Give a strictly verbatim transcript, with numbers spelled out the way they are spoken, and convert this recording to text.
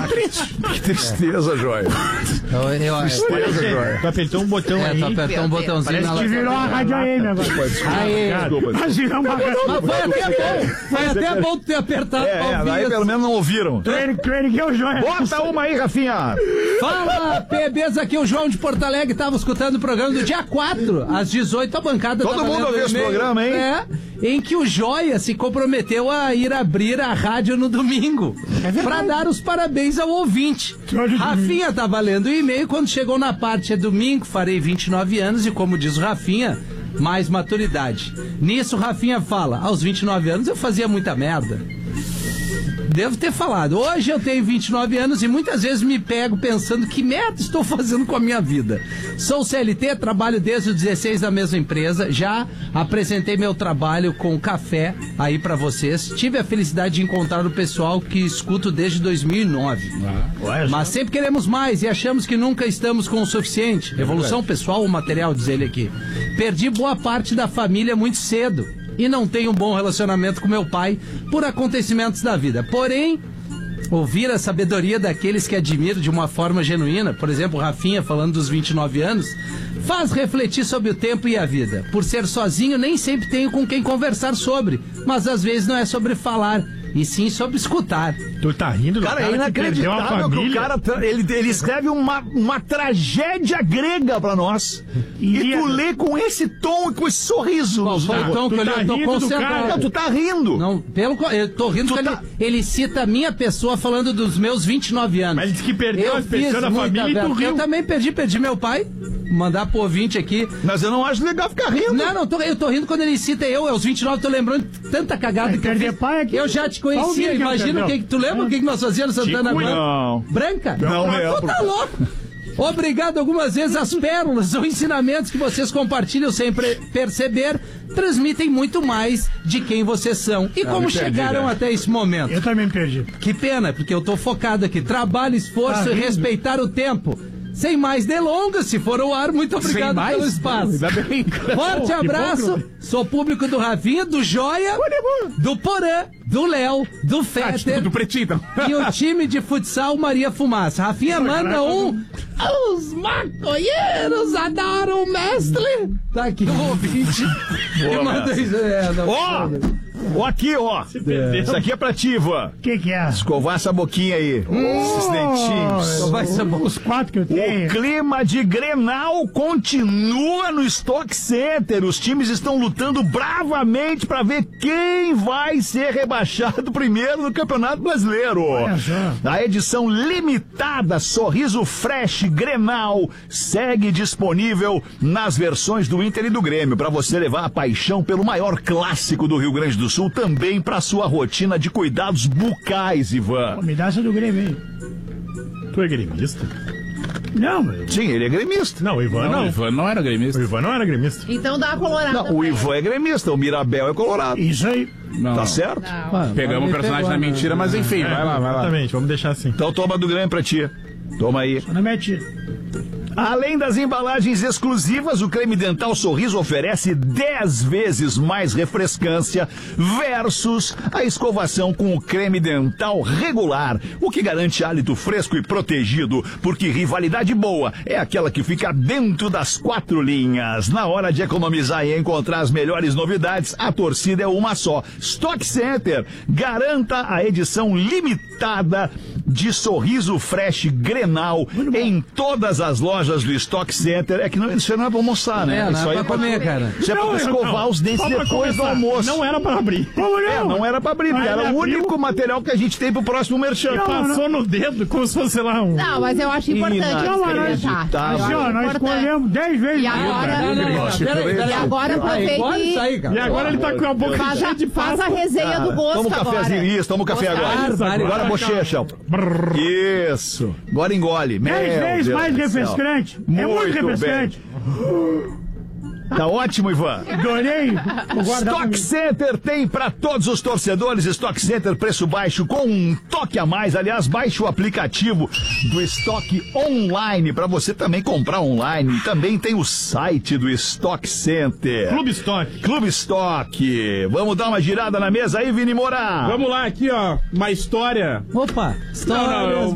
triste. Que tristeza, Joia. Eu, eu, Tristeza, Joia. Tu apertou um botão é, aí. tu apertou um botãozinho na Que virou uma rádio A M agora. Aí. Mas virou uma rádio. Mas foi até bom. Foi até bom tu ter apertado. É, é, daí pelo menos não ouviram. Tu ergueu o Joia. Bota uma aí, Rafinha. Fala, P Bs, aqui o João de Porto Alegre, tava escutando o programa do dia quatro, às dezoito, a bancada Todo tava mundo lendo ouviu esse e-mail, programa, hein? É, em que o Joia se comprometeu a ir abrir a rádio no domingo, pra dar os parabéns ao ouvinte. Rafinha tava lendo o e-mail, quando chegou na parte é domingo, farei vinte e nove anos e, como diz o Rafinha, mais maturidade. Nisso, Rafinha fala, aos vinte e nove anos eu fazia muita merda. Devo ter falado. Hoje eu tenho vinte e nove anos e muitas vezes me pego pensando que merda estou fazendo com a minha vida. Sou C L T, trabalho desde os dezesseis na mesma empresa. Já apresentei meu trabalho com café aí pra vocês. Tive a felicidade de encontrar o pessoal que escuto desde dois mil e nove. Ah, mas sempre queremos mais e achamos que nunca estamos com o suficiente. Evolução pessoal ou material, diz ele aqui. Perdi boa parte da família muito cedo e não tenho um bom relacionamento com meu pai por acontecimentos da vida. Porém, ouvir a sabedoria daqueles que admiro de uma forma genuína, por exemplo, Rafinha falando dos vinte e nove anos, faz refletir sobre o tempo e a vida. Por ser sozinho, nem sempre tenho com quem conversar sobre, mas às vezes não é sobre falar, e sim sobre escutar. Tu tá rindo do Cara, cara, é inacreditável que o cara, tra- ele, ele escreve uma, uma tragédia grega pra nós. E, e tu lê com esse tom e com esse sorriso. Qual foi o tom que eu li? Eu tô concentrado. Não, tu tá rindo. Não, pelo co- eu tô rindo porque tá... ele, ele cita a minha pessoa falando dos meus vinte e nove anos. Mas disse que perdeu eu as pessoas da família e tu riu. Eu também perdi, perdi meu pai. Mandar pro ouvinte aqui. Mas eu não acho legal ficar rindo. Não, não, tô, eu tô rindo quando ele cita eu, aos vinte e nove, tô lembrando de tanta cagada é, que eu fiz. Pai aqui. Eu já te conhecia, imagina o que, que tu lembra o que, que nós fazíamos no Santana Branca? Não. Branca? Não, não lembro. Tu tá louco? Obrigado algumas vezes às pérolas ou ensinamentos que vocês compartilham sem perceber, transmitem muito mais de quem vocês são e ah, como chegaram perdi, né? até esse momento. Eu também me perdi. Que pena, porque eu tô focado aqui. Trabalho, esforço ah, e respeitar o tempo. Sem mais delongas, se for ao ar, muito obrigado pelo espaço. Bem. Forte abraço, bom, sou público do Rafinha, do Joia, do Porã, do Léo, do Fetter, ah, do Pretinho, e o time de futsal Maria Fumaça. Rafinha manda um... Os maconheiros adoram o mestre. Tá aqui o ouvinte. Boa, manda isso. É, não, ó, ó aqui, ó. É. Isso aqui é pra ti, Ivan. O que que é? Escovar essa boquinha aí. Oh, esses dentinhos. Escovar essa boca. Os quatro que eu tenho. O clima de Grenal continua no Stock Center. Os times estão lutando bravamente pra ver quem vai ser rebaixado primeiro no Campeonato Brasileiro. A edição limitada Sorriso Fresh Grenal segue disponível nas versões do Inter e do Grêmio para você levar a paixão pelo maior clássico do Rio Grande do Sul também para sua rotina de cuidados bucais, Ivan. Pô, me dá essa do Grêmio aí. Tu é gremista? Não, meu. Sim, ele é gremista. Não, o Ivan não. não. O Ivan não era gremista. O Ivan não era gremista. Então dá uma colorada. Não, o Ivan é gremista, o Mirabel é colorado. Isso aí. Não, tá certo? Não. Pegamos o personagem na mentira, mas enfim, é, vai lá, vai lá. Exatamente, vamos deixar assim. Então toma do Grêmio pra ti. Toma aí. Só não mete. Além das embalagens exclusivas, o creme dental Sorriso oferece dez vezes mais refrescância versus a escovação com o creme dental regular, o que garante hálito fresco e protegido, porque rivalidade boa é aquela que fica dentro das quatro linhas. Na hora de economizar e encontrar as melhores novidades, a torcida é uma só. Stock Center, garanta a edição limitada de Sorriso Fresh Grenal em todas as lojas do Stock Center. É que não, isso não é pra almoçar, né? É, não isso é aí pra comer, cara. Isso é pra escovar não. os dentes depois do almoço. Não era pra abrir. Como não? É, não era pra abrir, porque era o único material que a gente tem pro próximo merchan. Não, Passou não. no dedo como se fosse lá um... Não, mas eu acho importante experimentar. Tá, assim, ó, nós escolhemos dez vezes. E agora... Não, não, não, peraí, e agora aproveite... E agora ele tá com a boca faz cheia de Faz pasta. a resenha do gosto Toma um agora. cafezinho, isso, toma um café agora. Agora bochecha. Isso. Agora engole. dez vezes mais refrescante. É muito refrescante. Tá ótimo, Ivan. Adorei. Stock Center tem para todos os torcedores. Stock Center, preço baixo com um toque a mais. Aliás, baixe o aplicativo do Stock Online para você também comprar online. Também tem o site do Stock Center. Clube Stock. Clube Stock. Vamos dar uma girada na mesa aí, Vini Moura. Vamos lá, aqui, ó. Uma história. Opa, história. Não, não, eu